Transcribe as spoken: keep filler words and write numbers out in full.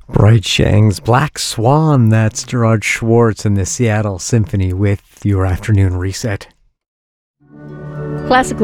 Bright Shang's Black Swan. That's Gerard Schwartz and the Seattle Symphony with your afternoon reset. Classical